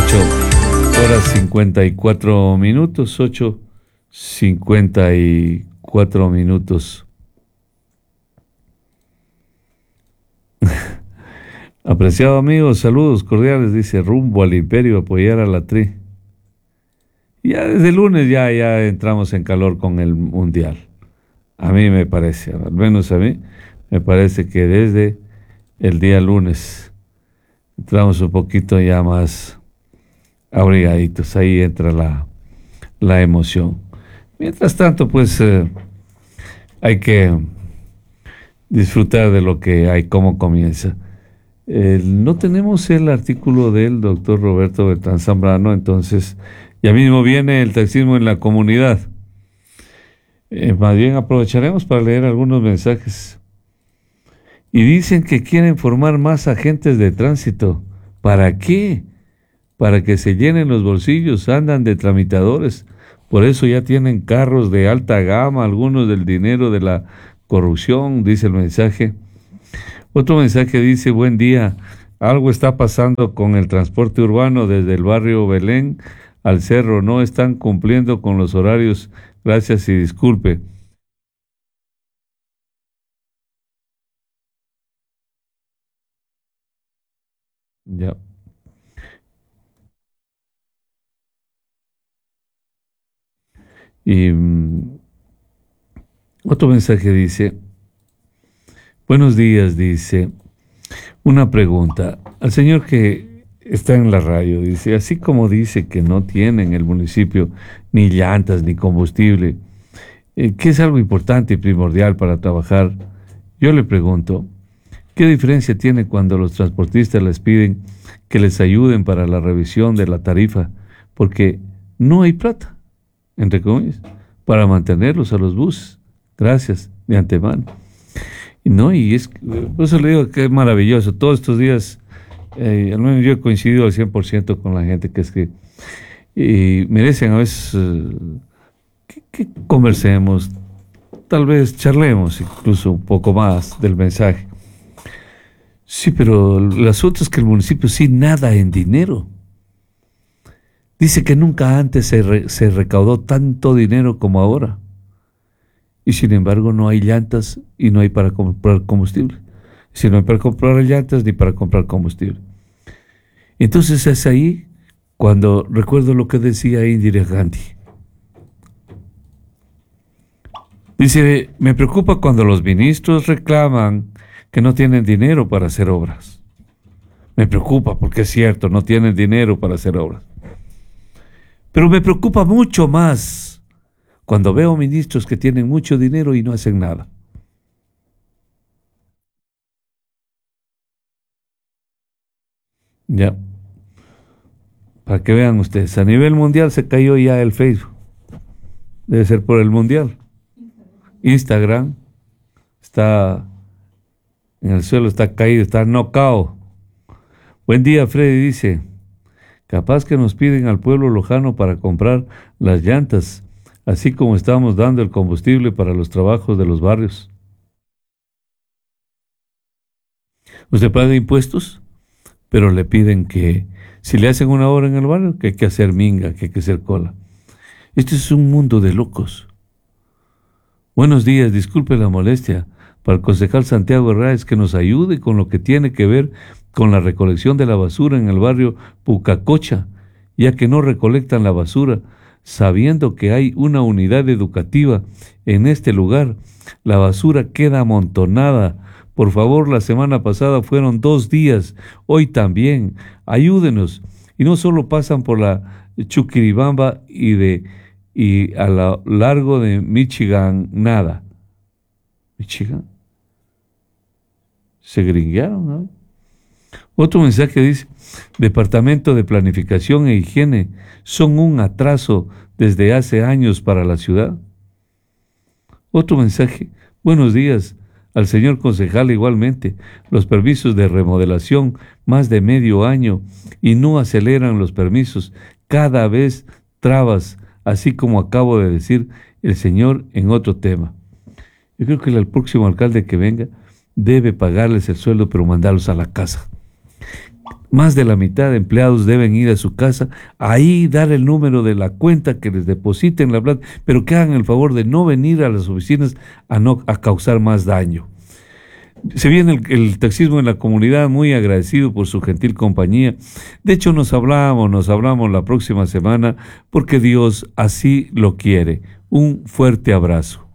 8:54, 8:54. Apreciado amigo, saludos cordiales, dice, rumbo al imperio, apoyar a la Tri. Ya desde el lunes ya entramos en calor con el mundial. A mí me parece, al menos a mí, me parece que desde el día lunes entramos un poquito ya más abrigaditos. Ahí entra la emoción. Mientras tanto, pues hay que disfrutar de lo que hay, cómo comienza. No tenemos el artículo del doctor Roberto Beltrán Zambrano, entonces ya mismo viene el taxismo en la comunidad. Más bien aprovecharemos para leer algunos mensajes. Y dicen que quieren formar más agentes de tránsito. ¿Para qué? Para que se llenen los bolsillos, andan de tramitadores. Por eso ya tienen carros de alta gama, algunos del dinero de la corrupción, dice el mensaje. Otro mensaje dice, buen día, algo está pasando con el transporte urbano desde el barrio Belén al cerro, no están cumpliendo con los horarios, gracias y disculpe. Ya. Y otro mensaje dice, buenos días, dice, una pregunta al señor que está en la radio, dice, así como dice que no tiene en el municipio ni llantas ni combustible, que es algo importante y primordial para trabajar, yo le pregunto, ¿qué diferencia tiene cuando los transportistas les piden que les ayuden para la revisión de la tarifa? Porque no hay plata, entre comillas, para mantenerlos a los buses. Gracias, de antemano. Por eso le digo que es maravilloso. Todos estos días, al menos yo he coincidido al 100% con la gente que escribe. Y merecen a veces que conversemos, tal vez charlemos incluso un poco más del mensaje. Sí, pero el asunto es que el municipio sí nada en dinero. Dice que nunca antes se recaudó tanto dinero como ahora. Y sin embargo no hay llantas y no hay para comprar combustible. Si no hay para comprar llantas ni para comprar combustible. Entonces es ahí cuando recuerdo lo que decía Indira Gandhi. Dice, me preocupa cuando los ministros reclaman que no tienen dinero para hacer obras. Me preocupa porque es cierto, no tienen dinero para hacer obras. Pero me preocupa mucho más cuando veo ministros que tienen mucho dinero y no hacen nada. Ya. Para que vean ustedes, a nivel mundial se cayó ya el Facebook. Debe ser por el mundial. Instagram está en el suelo, está caído, está knockout. Buen día, Freddy, dice. Capaz que nos piden al pueblo lojano para comprar las llantas, así como estamos dando el combustible para los trabajos de los barrios. Usted paga impuestos, pero le piden que si le hacen una obra en el barrio, que hay que hacer minga, que hay que hacer cola. Este es un mundo de locos. Buenos días, disculpe la molestia. Para el concejal Santiago Herráez que nos ayude con lo que tiene que ver con la recolección de la basura en el barrio Pucacocha, ya que no recolectan la basura, sabiendo que hay una unidad educativa en este lugar. La basura queda amontonada. Por favor, la semana pasada fueron 2 días, hoy también. Ayúdenos. Y no solo pasan por la Chuquiribamba y a lo largo de Michigan, nada. ¿Michigan? Se gringuearon, ¿no? Otro mensaje dice, Departamento de Planificación e Higiene son un atraso desde hace años para la ciudad. Otro mensaje, buenos días al señor concejal igualmente, los permisos de remodelación más de medio año y no aceleran los permisos, cada vez trabas, así como acabo de decir el señor en otro tema. Yo creo que el próximo alcalde que venga debe pagarles el sueldo pero mandarlos a la casa. más de la mitad de empleados deben ir a su casa, ahí dar el número de la cuenta, que les depositen la plata, pero que hagan el favor de no venir a las oficinas a causar más daño. Se viene el taxismo en la comunidad, muy agradecido por su gentil compañía. De hecho, nos hablamos la próxima semana, porque Dios así lo quiere. Un fuerte abrazo.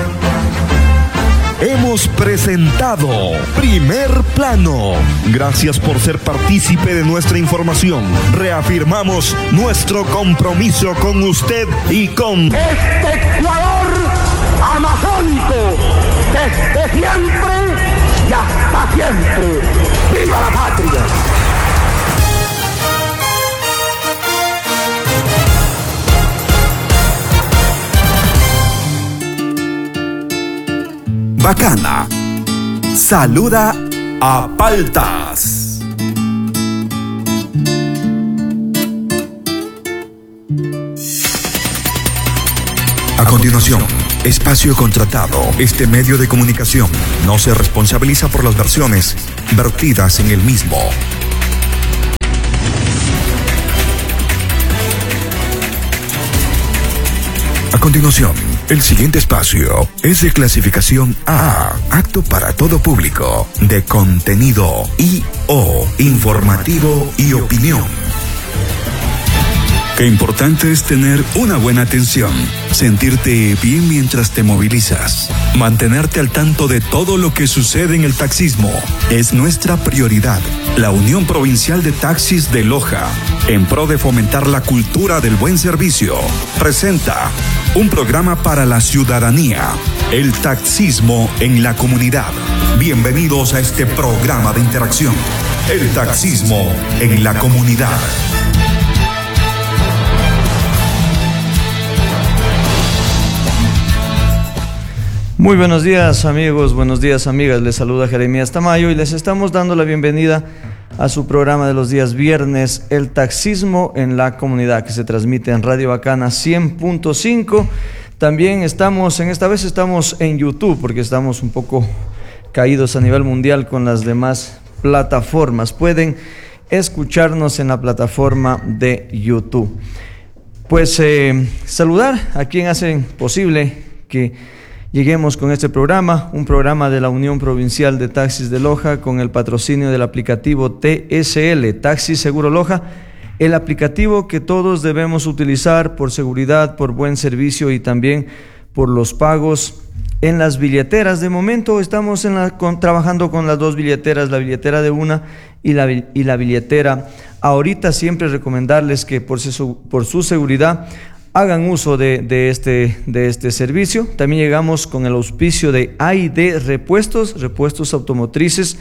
Hemos presentado Primer Plano. Gracias por ser partícipe de nuestra información. Reafirmamos nuestro compromiso con usted y con este Ecuador amazónico, desde siempre y hasta siempre. ¡Viva la patria! Bacana saluda a Paltas. A continuación, espacio contratado. Este medio de comunicación no se responsabiliza por las versiones vertidas en el mismo. A continuación, el siguiente espacio es de clasificación A, apto para todo público, de contenido I-O, informativo y opinión. Qué importante es tener una buena atención, sentirte bien mientras te movilizas, mantenerte al tanto de todo lo que sucede en el taxismo. Es nuestra prioridad. La Unión Provincial de Taxis de Loja, en pro de fomentar la cultura del buen servicio, presenta un programa para la ciudadanía, el taxismo en la comunidad. Bienvenidos a este programa de interacción, el taxismo en la comunidad. Muy buenos días amigos, buenos días amigas, les saluda Jeremías Tamayo y les estamos dando la bienvenida a su programa de los días viernes, El Taxismo en la Comunidad, que se transmite en Radio Bacana 100.5. También esta vez estamos en YouTube, porque estamos un poco caídos a nivel mundial con las demás plataformas. Pueden escucharnos en la plataforma de YouTube. Pues saludar a quien hacen posible que lleguemos con este programa, un programa de la Unión Provincial de Taxis de Loja, con el patrocinio del aplicativo TSL, Taxi Seguro Loja, el aplicativo que todos debemos utilizar por seguridad, por buen servicio y también por los pagos en las billeteras. De momento estamos trabajando con las dos billeteras, la billetera de una y la billetera. Ahorita siempre recomendarles que por su seguridad hagan uso de este servicio. También llegamos con el auspicio de A&D Repuestos Automotrices.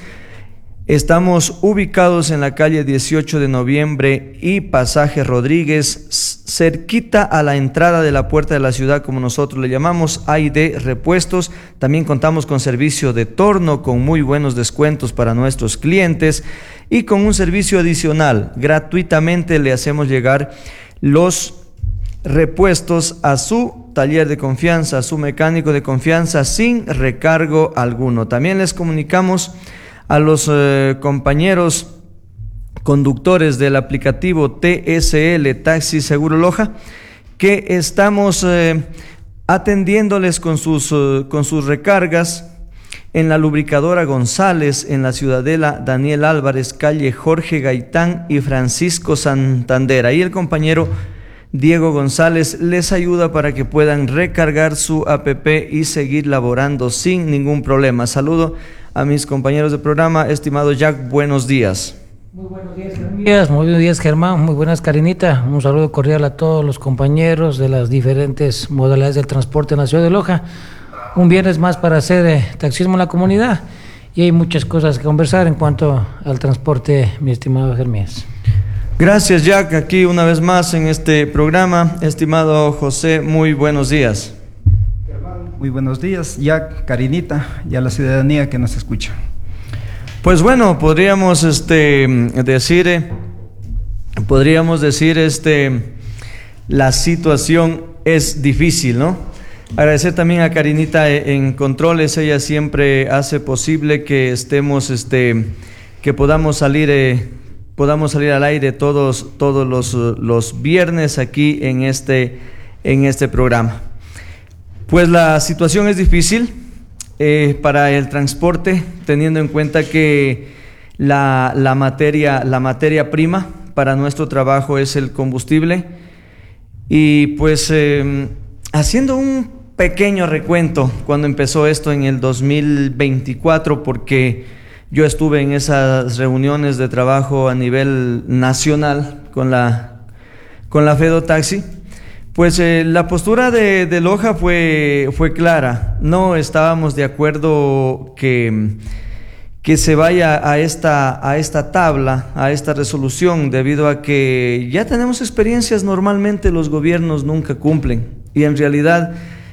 Estamos ubicados en la calle 18 de noviembre y Pasaje Rodríguez, cerquita a la entrada de la puerta de la ciudad, como nosotros le llamamos, A&D Repuestos. También contamos con servicio de torno, con muy buenos descuentos para nuestros clientes, y con un servicio adicional. Gratuitamente le hacemos llegar los repuestos a su taller de confianza, a su mecánico de confianza, sin recargo alguno. También les comunicamos a los compañeros conductores del aplicativo TSL, Taxi Seguro Loja, que estamos atendiéndoles con sus recargas en la lubricadora González, en la Ciudadela Daniel Álvarez, calle Jorge Gaitán y Francisco Santander. Ahí el compañero Diego González les ayuda para que puedan recargar su app y seguir laborando sin ningún problema. Saludo a mis compañeros de programa. Estimado Jack, buenos días. Muy buenos días, Jeremías. Muy buenos días, Germán. Muy buenas, Karinita. Un saludo cordial a todos los compañeros de las diferentes modalidades del transporte en la ciudad de Loja. Un viernes más para hacer taxismo en la comunidad, y hay muchas cosas que conversar en cuanto al transporte, mi estimado Jeremías. Gracias, Jack. Aquí una vez más en este programa. Estimado José, muy buenos días. Muy buenos días, Jack, Karinita, y a la ciudadanía que nos escucha. Pues bueno, podríamos decir, la situación es difícil, ¿no? Agradecer también a Karinita en controles. Ella siempre hace posible que estemos, que podamos salir podamos salir al aire todos los viernes aquí en este programa. Pues la situación es difícil para el transporte, teniendo en cuenta que la materia prima para nuestro trabajo es el combustible. Y pues haciendo un pequeño recuento cuando empezó esto en el 2024, porque yo estuve en esas reuniones de trabajo a nivel nacional con la Fedotaxi. Pues la postura de Loja fue clara. No estábamos de acuerdo que se vaya a esta tabla, a esta resolución, debido a que ya tenemos experiencias. Normalmente los gobiernos nunca cumplen, y en realidad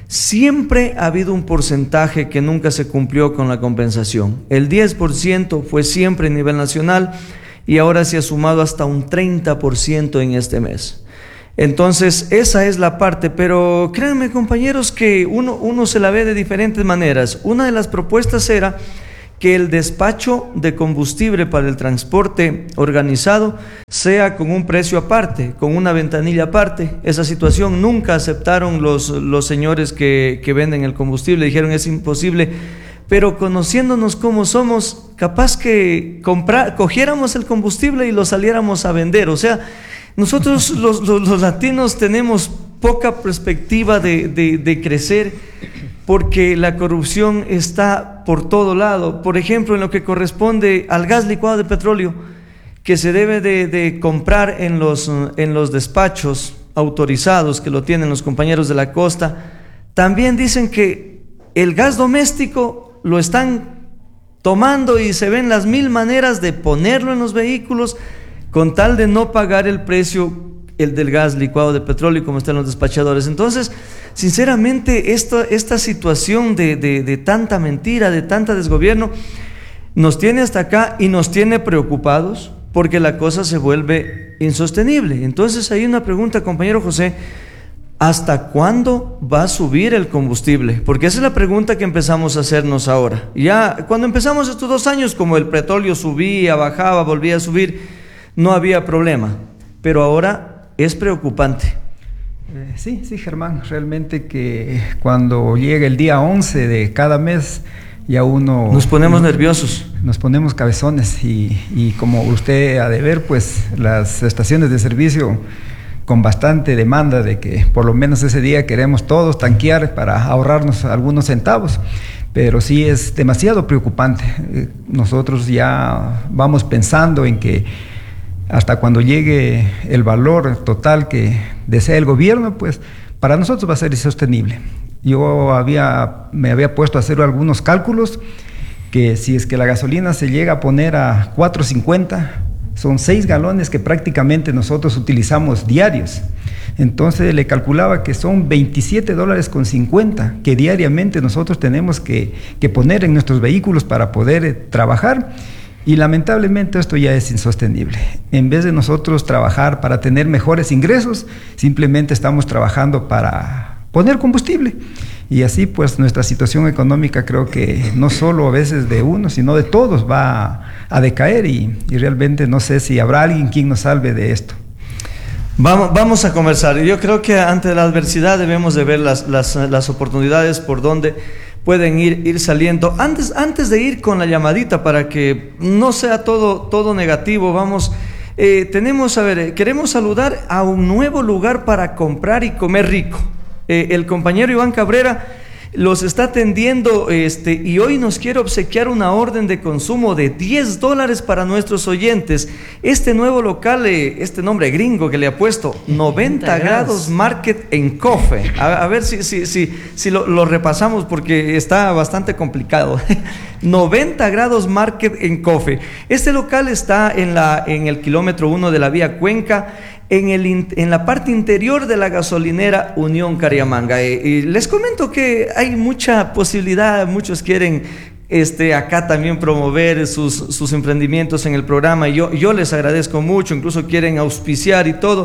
siempre ha habido un porcentaje que nunca se cumplió con la compensación. El 10% fue siempre a nivel nacional, y ahora se ha sumado hasta un 30% en este mes. Entonces esa es la parte, pero créanme, compañeros, que uno se la ve de diferentes maneras. Una de las propuestas era que el despacho de combustible para el transporte organizado sea con un precio aparte, con una ventanilla aparte. Esa situación nunca aceptaron los señores que venden el combustible. Dijeron: es imposible. Pero conociéndonos como somos, capaz que cogiéramos el combustible y lo saliéramos a vender. O sea, nosotros los latinos tenemos poca perspectiva de crecer, porque la corrupción está por todo lado. Por ejemplo, en lo que corresponde al gas licuado de petróleo, que se debe de comprar en los despachos autorizados que lo tienen los compañeros de la costa, también dicen que el gas doméstico lo están tomando, y se ven las mil maneras de ponerlo en los vehículos con tal de no pagar el precio, el del gas licuado de petróleo, como están los despachadores. Entonces, sinceramente, esta situación de tanta mentira, de tanta desgobierno, nos tiene hasta acá y nos tiene preocupados, porque la cosa se vuelve insostenible. Entonces, hay una pregunta, compañero José: ¿hasta cuándo va a subir el combustible? Porque esa es la pregunta que empezamos a hacernos ahora. Ya cuando empezamos estos 2 años, como el petróleo subía, bajaba, volvía a subir, no había problema, pero ahora es preocupante. Sí, Germán, realmente que cuando llega el día 11 de cada mes, ya nos ponemos nerviosos, nos ponemos cabezones, y como usted ha de ver, pues las estaciones de servicio con bastante demanda de que por lo menos ese día queremos todos tanquear para ahorrarnos algunos centavos. Pero sí es demasiado preocupante. Nosotros ya vamos pensando en que hasta cuando llegue el valor total que desea el gobierno, pues para nosotros va a ser insostenible. Yo me había puesto a hacer algunos cálculos, que si es que la gasolina se llega a poner a 4.50, son 6 galones que prácticamente nosotros utilizamos diarios. Entonces le calculaba que son $27.50 que diariamente nosotros tenemos que poner en nuestros vehículos para poder trabajar. Y lamentablemente esto ya es insostenible. En vez de nosotros trabajar para tener mejores ingresos, simplemente estamos trabajando para poner combustible. Y así pues nuestra situación económica, creo que no solo a veces de uno, sino de todos va a decaer, y realmente no sé si habrá alguien quien nos salve de esto. Vamos a conversar. Yo creo que ante la adversidad debemos de ver las oportunidades por donde pueden ir saliendo. Antes de ir con la llamadita, para que no sea todo negativo, queremos saludar a un nuevo lugar para comprar y comer rico. El compañero Iván Cabrera los está atendiendo, y hoy nos quiere obsequiar una orden de consumo de $10 para nuestros oyentes. Este nuevo local, este nombre gringo que le ha puesto, 90 grados Market and Coffee. A ver si lo repasamos, porque está bastante complicado. 90 grados Market and Coffee. Este local está en el kilómetro 1 de la vía Cuenca, en la parte interior de la gasolinera Unión Cariamanga. Y les comento que hay mucha posibilidad. Muchos quieren acá también promover sus emprendimientos en el programa, y yo les agradezco mucho. Incluso quieren auspiciar y todo,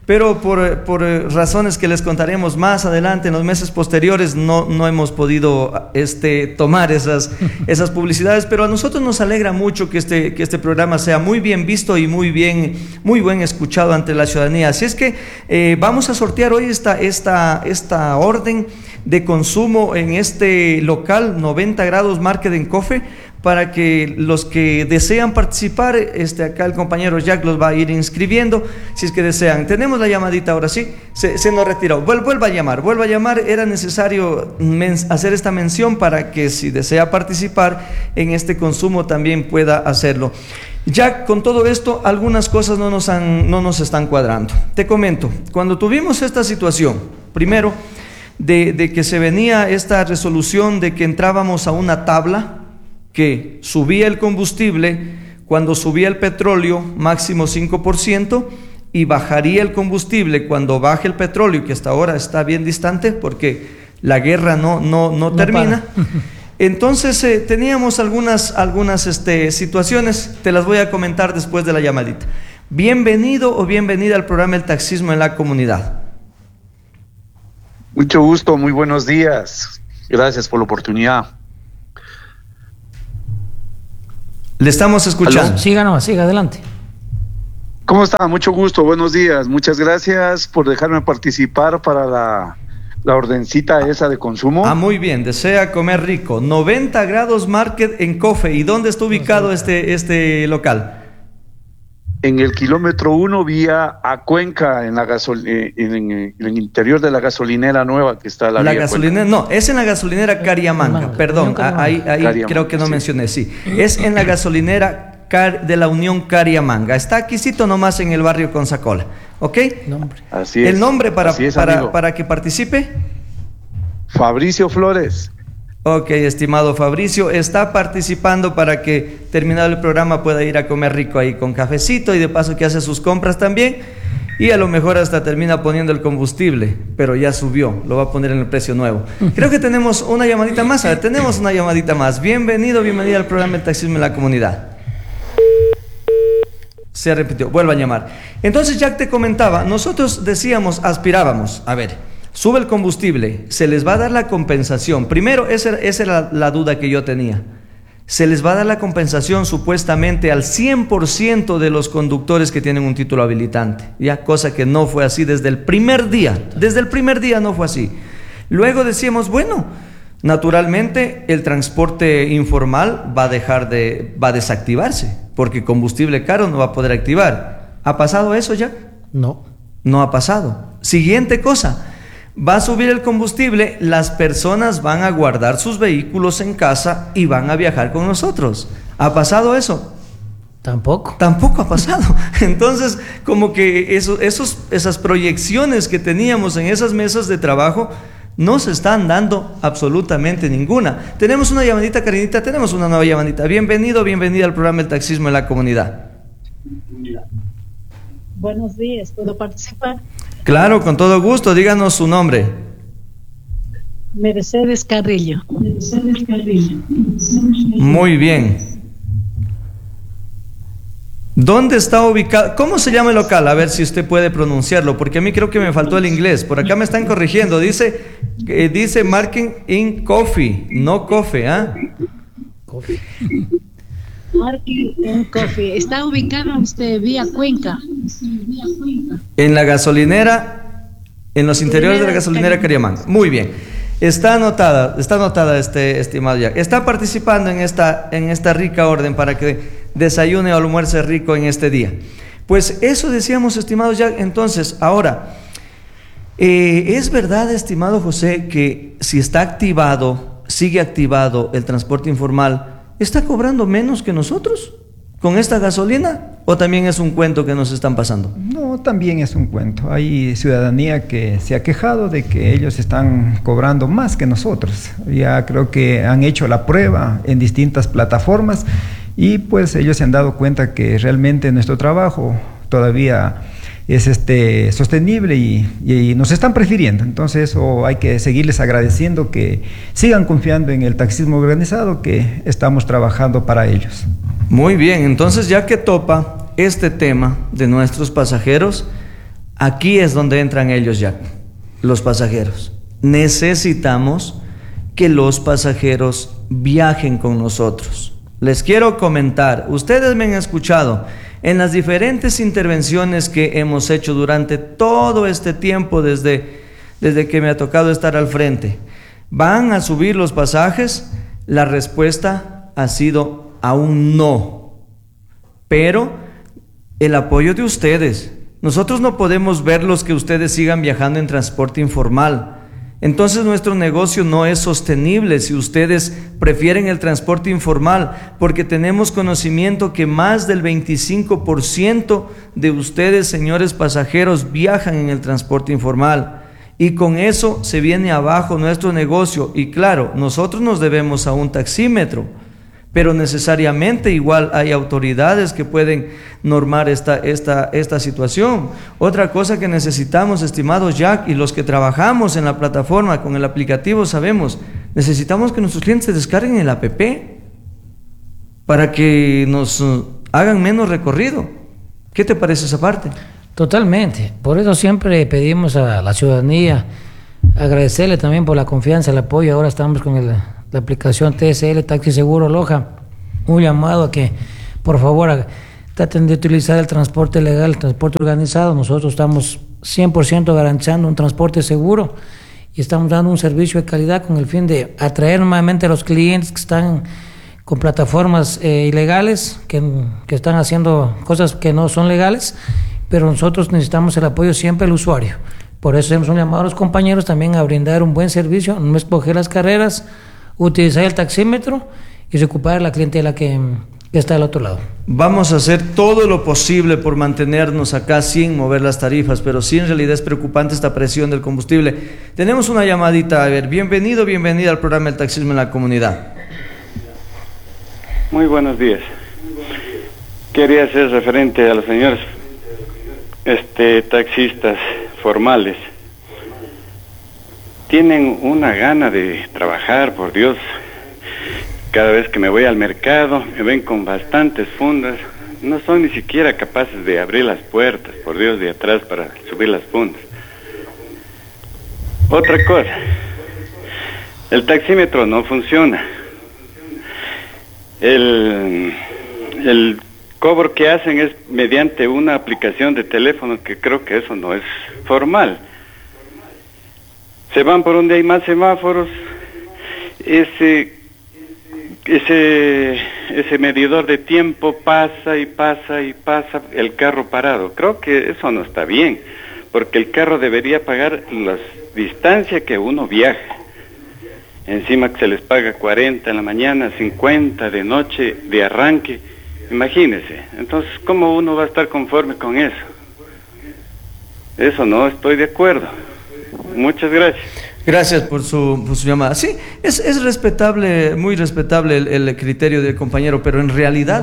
pero por razones que les contaremos más adelante en los meses posteriores no hemos podido tomar esas publicidades, pero a nosotros nos alegra mucho que este programa sea muy bien visto y muy buen escuchado ante la ciudadanía. Así es que vamos a sortear hoy esta orden de consumo en este local 90 grados Market en Cofe, para que los que desean participar, acá el compañero Jack los va a ir inscribiendo, si es que desean. Tenemos la llamadita ahora, sí, se nos retiró. Vuelva a llamar, era necesario hacer esta mención para que si desea participar en este consumo también pueda hacerlo. Jack, con todo esto, algunas cosas no nos están cuadrando. Te comento, cuando tuvimos esta situación, primero, de que se venía esta resolución de que entrábamos a una tabla, que subía el combustible cuando subía el petróleo máximo 5% y bajaría el combustible cuando baje el petróleo, que hasta ahora está bien distante porque la guerra no termina. Entonces teníamos algunas situaciones, te las voy a comentar después de la llamadita. Bienvenido o bienvenida al programa El Taxismo en la Comunidad. Mucho gusto, muy buenos días. Gracias por la oportunidad. Le estamos escuchando. ¿Aló? Siga adelante. ¿Cómo está? Mucho gusto, buenos días. Muchas gracias por dejarme participar para la ordencita esa de consumo. Muy bien, desea comer rico. 90 grados Market en Cofe. ¿Y dónde está ubicado este local? En el kilómetro 1 vía a Cuenca, en el interior de la gasolinera nueva que está la gasolinera. No, es en la gasolinera Cariamanga. Perdón, ahí creo que no mencioné. Sí, es en la gasolinera de la Unión Cariamanga. Está aquícito nomás en el barrio Consacola. ¿Ok? Así es. ¿El nombre para que participe? Fabricio Flores. Ok, estimado Fabricio, está participando para que terminado el programa pueda ir a comer rico ahí con cafecito y de paso que hace sus compras también y a lo mejor hasta termina poniendo el combustible, pero ya subió, lo va a poner en el precio nuevo. Creo que tenemos una llamadita más. A ver, tenemos una llamadita más. Bienvenida al programa El Taxismo en la Comunidad. Se repitió, vuelva a llamar. Entonces ya te comentaba, nosotros aspirábamos, a ver, sube el combustible, se les va a dar la compensación. Primero, esa era la duda que yo tenía. Se les va a dar la compensación supuestamente al 100% de los conductores que tienen un título habilitante, ya, cosa que no fue así desde el primer día. Desde el primer día no fue así. Luego decíamos, bueno, naturalmente el transporte informal va a desactivarse, porque combustible caro no va a poder activar. ¿Ha pasado eso ya? No ha pasado. Siguiente cosa. Va a subir el combustible, las personas van a guardar sus vehículos en casa y van a viajar con nosotros. ¿Ha pasado eso? Tampoco ha pasado. Entonces, como que esas proyecciones que teníamos en esas mesas de trabajo no se están dando absolutamente ninguna. Tenemos una llamadita, Karinita, tenemos una nueva llamadita. Bienvenida al programa El Taxismo en la Comunidad. Buenos días, ¿puedo participar? Claro, con todo gusto, díganos su nombre. Mercedes Carrillo. Muy bien. ¿Dónde está ubicado? ¿Cómo se llama el local? A ver si usted puede pronunciarlo, porque a mí creo que me faltó el inglés. Por acá me están corrigiendo. Dice Market in Coffee, no Coffee, ¿ah? Coffee. Market in Coffee. Está ubicado vía Cuenca. En la gasolinera, en los interiores de la gasolinera Cariamanga. Muy bien. Está anotada, estimado Jack. Está participando en esta rica orden para que desayune o almuerce rico en este día. Pues eso decíamos, estimado Jack. Entonces, ahora, ¿es verdad, estimado José, que si sigue activado el transporte informal, está cobrando menos que nosotros con esta gasolina? ¿O también es un cuento que nos están pasando? No, también es un cuento. Hay ciudadanía que se ha quejado de que ellos están cobrando más que nosotros. Ya creo que han hecho la prueba en distintas plataformas y pues ellos se han dado cuenta que realmente nuestro trabajo todavía es sostenible y nos están prefiriendo. Entonces eso hay que seguirles agradeciendo, que sigan confiando en el taxismo organizado, que estamos trabajando para ellos. Muy bien, entonces ya que topa este tema de nuestros pasajeros, Aquí es donde entran ellos ya, los pasajeros. Necesitamos que los pasajeros viajen con nosotros. Les quiero comentar, ustedes me han escuchado en las diferentes intervenciones que hemos hecho durante todo este tiempo desde que me ha tocado estar al frente. ¿Van a subir los pasajes? La respuesta ha sido aún no. Pero el apoyo de ustedes. Nosotros no podemos verlos que ustedes sigan viajando en transporte informal. Entonces nuestro negocio no es sostenible si ustedes prefieren el transporte informal, porque tenemos conocimiento que más del 25% de ustedes, señores pasajeros, viajan en el transporte informal. Y con eso se viene abajo nuestro negocio. Y claro, nosotros nos debemos a un taxímetro, pero necesariamente igual hay autoridades que pueden normar esta situación. Otra cosa que necesitamos, estimado Jack, y los que trabajamos en la plataforma con el aplicativo sabemos, necesitamos que nuestros clientes descarguen el app para que nos hagan menos recorrido. ¿Qué te parece esa parte? Totalmente. Por eso siempre pedimos a la ciudadanía, agradecerle también por la confianza, el apoyo. Ahora estamos con la aplicación TSL, Taxi Seguro Loja. Un llamado a que, por favor, traten de utilizar el transporte legal, el transporte organizado. Nosotros estamos 100% garantizando un transporte seguro y estamos dando un servicio de calidad con el fin de atraer nuevamente a los clientes que están con plataformas ilegales, que están haciendo cosas que no son legales, pero nosotros necesitamos el apoyo siempre del usuario. Por eso hacemos un llamado a los compañeros también a brindar un buen servicio, no escoger las carreras, utilizar el taxímetro y recuperar la clientela que está al otro lado. Vamos a hacer todo lo posible por mantenernos acá sin mover las tarifas, pero sí, en realidad es preocupante esta presión del combustible. Tenemos una llamadita, a ver, bienvenida al programa El Taxismo en la Comunidad. Muy buenos días. Quería ser referente a los señores taxistas formales. Tienen una gana de trabajar, por Dios. Cada vez que me voy al mercado, me ven con bastantes fundas. No son ni siquiera capaces de abrir las puertas, por Dios, de atrás para subir las fundas. Otra cosa, el taxímetro no funciona. El cobro que hacen es mediante una aplicación de teléfono, que creo que eso no es formal. Se van por donde hay más semáforos, ese medidor de tiempo pasa y pasa y pasa el carro parado. Creo que eso no está bien, porque el carro debería pagar las distancias que uno viaja. Encima que se les paga 40 en la mañana, 50 de noche de arranque. Imagínese. Entonces, ¿cómo uno va a estar conforme con eso? Eso no estoy de acuerdo. Muchas gracias. Gracias por su llamada. Sí, es respetable, muy respetable el criterio del compañero, pero en realidad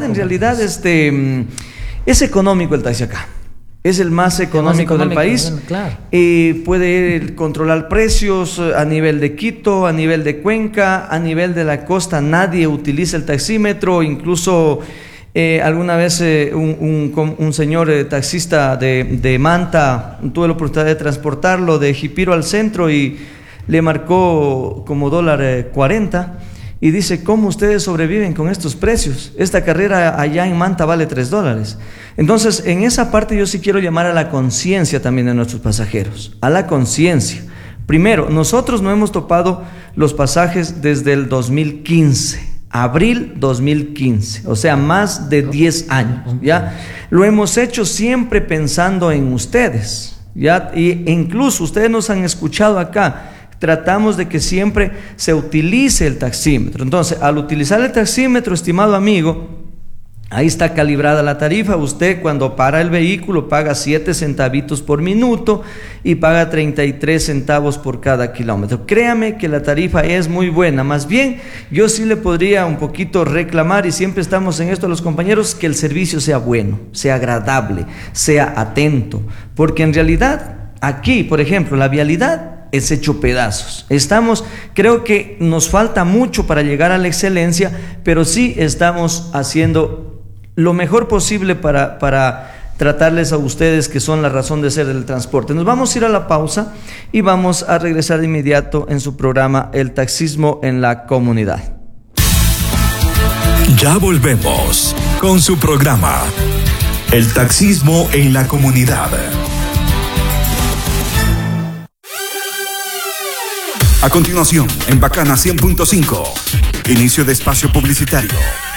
es económico el taxi acá. Es el más económico del país. Bueno, claro. Puede controlar precios a nivel de Quito, a nivel de Cuenca, a nivel de la costa. Nadie utiliza el taxímetro, incluso alguna vez un señor taxista de Manta, tuve la oportunidad de transportarlo de Jipiro al centro y le marcó como $40 y dice, ¿cómo ustedes sobreviven con estos precios? Esta carrera allá en Manta vale $3. Entonces, en esa parte yo sí quiero llamar a la conciencia también de nuestros pasajeros, a la conciencia. Primero, nosotros no hemos topado los pasajes desde el 2015. Abril 2015, o sea, más de 10 años, ¿ya? Lo hemos hecho siempre pensando en ustedes, ¿ya? E incluso ustedes nos han escuchado acá, tratamos de que siempre se utilice el taxímetro. Entonces, al utilizar el taxímetro, estimado amigo, ahí está calibrada la tarifa. Usted cuando para el vehículo paga 7 centavitos por minuto y paga 33 centavos por cada kilómetro. Créame que la tarifa es muy buena. Más bien, yo sí le podría un poquito reclamar, y siempre estamos en esto los compañeros, que el servicio sea bueno, sea agradable, sea atento. Porque en realidad, aquí, por ejemplo, la vialidad es hecho pedazos. Creo que nos falta mucho para llegar a la excelencia, pero sí estamos haciendo lo mejor posible para tratarles a ustedes que son la razón de ser del transporte. Nos vamos a ir a la pausa y vamos a regresar de inmediato en su programa El Taxismo en la Comunidad. Ya volvemos con su programa El Taxismo en la Comunidad. A continuación, en Bacana 100.5, inicio de espacio publicitario.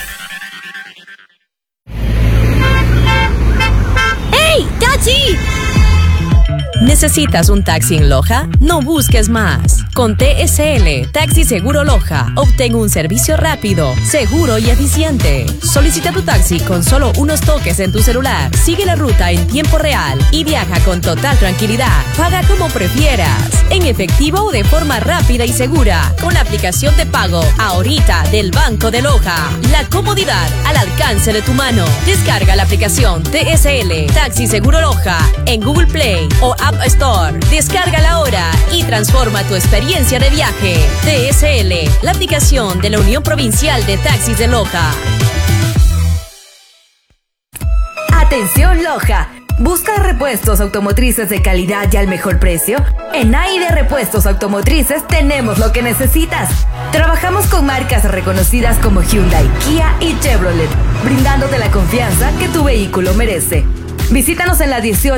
¡Hey, taxi! ¿Necesitas un taxi en Loja? No busques más. Con TSL, Taxi Seguro Loja, obtén un servicio rápido, seguro y eficiente. Solicita tu taxi con solo unos toques en tu celular. Sigue la ruta en tiempo real y viaja con total tranquilidad. Paga como prefieras, en efectivo o de forma rápida y segura, con la aplicación de pago Ahorita del Banco de Loja. La comodidad al alcance de tu mano. Descarga la aplicación TSL, Taxi Seguro Loja, en Google Play o App Store. Descárgala ahora y transforma tu experiencia de viaje. TSL, la aplicación de la Unión Provincial de Taxis de Loja. Atención Loja. ¿Busca repuestos automotrices de calidad y al mejor precio? En AID Repuestos Automotrices tenemos lo que necesitas. Trabajamos con marcas reconocidas como Hyundai, Kia y Chevrolet, brindándote la confianza que tu vehículo merece. Visítanos en la 18